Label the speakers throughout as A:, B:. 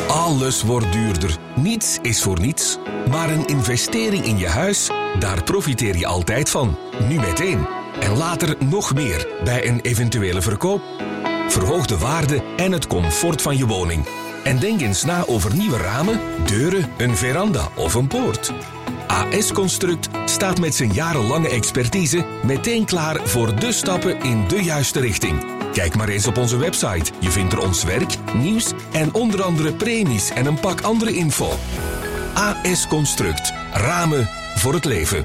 A: Alles wordt duurder. Niets is voor niets. Maar een investering in je huis, daar profiteer je altijd van. Nu meteen. En later nog meer bij een eventuele verkoop. Verhoog de waarde en het comfort van je woning. En denk eens na over nieuwe ramen, deuren, een veranda of een poort. AS Construct staat met zijn jarenlange expertise meteen klaar voor de stappen in de juiste richting. Kijk maar eens op onze website. Je vindt er ons werk, nieuws en onder andere premies en een pak andere info. AS Construct. Ramen voor het leven.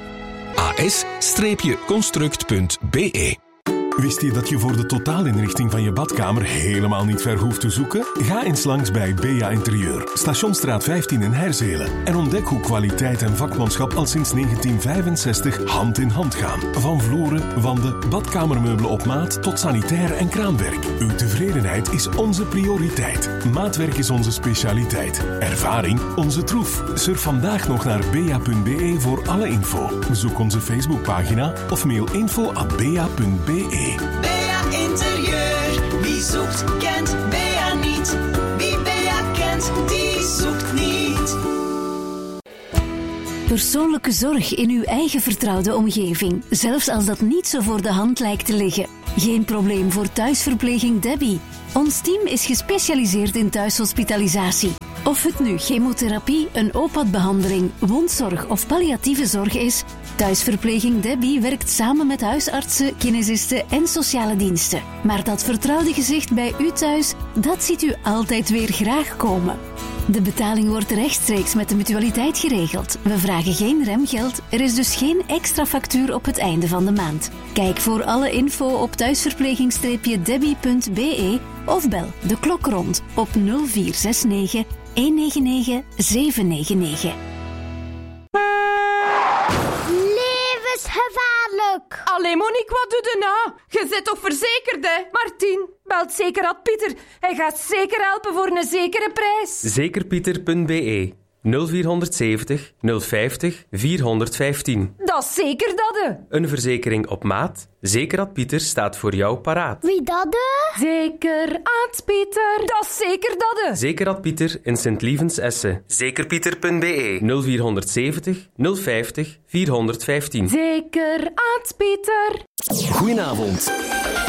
A: as-construct.be.
B: Wist je dat je voor de totaalinrichting van je badkamer helemaal niet ver hoeft te zoeken? Ga eens langs bij Bea Interieur, Stationsstraat 15 in Herzelen. En ontdek hoe kwaliteit en vakmanschap al sinds 1965 hand in hand gaan. Van vloeren, wanden, badkamermeubelen op maat tot sanitair en kraamwerk. Uw tevredenheid is onze prioriteit. Maatwerk is onze specialiteit. Ervaring onze troef. Surf vandaag nog naar bea.be voor alle info. Bezoek onze Facebookpagina of mail info@bea.be.
C: Bea Interieur, wie zoekt kent Bea niet. Wie Bea kent, die zoekt niet.
D: Persoonlijke zorg in uw eigen vertrouwde omgeving, zelfs als dat niet zo voor de hand lijkt te liggen. Geen probleem voor thuisverpleging Debbie. Ons team is gespecialiseerd in thuishospitalisatie. Of het nu chemotherapie, een OPAD-behandeling, wondzorg of palliatieve zorg is, thuisverpleging Debbie werkt samen met huisartsen, kinesisten en sociale diensten. Maar dat vertrouwde gezicht bij u thuis, dat ziet u altijd weer graag komen. De betaling wordt rechtstreeks met de mutualiteit geregeld. We vragen geen remgeld, er is dus geen extra factuur op het einde van de maand. Kijk voor alle info op thuisverpleging-debbie.be of bel de klok rond op 0469 199 799.
E: Levensgevaarlijk!
F: Allee Monique, wat doe je nou? Je zit toch verzekerd, hè? Martien, belt Zekerad Pieter. Hij gaat zeker helpen voor een zekere prijs.
G: Zekerpieter.be 0470 050 415.
F: Dat is zeker dat, hè?
G: Een verzekering op maat. Zekerad Pieter staat voor jou paraat.
E: Wie dat de?
F: Zekerad Pieter. Dat is zeker dat, hè?
G: Zekerad Pieter in Sint-Lievens Essen. Zekerpieter.be 0470 050 415.
F: Zekerad Pieter.
H: Goedenavond.